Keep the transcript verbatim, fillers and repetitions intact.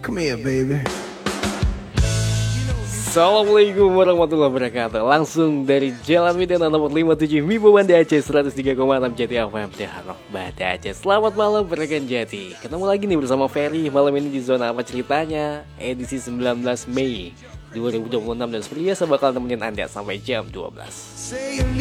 Come here, baby. Assalamualaikum warahmatullahi wabarakatuh. Langsung dari Jalan Medana nomor lima puluh tujuh Mibo Banda Aceh seratus tiga koma enam Jati F M Teharok Banda Aceh. Selamat malam rekan Jati. Ketemu lagi nih bersama Ferry malam ini di Zona Apa Ceritanya edisi sembilan belas Mei dua ribu dua puluh enam, dan seperti biasa bakal nemenin Anda sampai jam dua belas.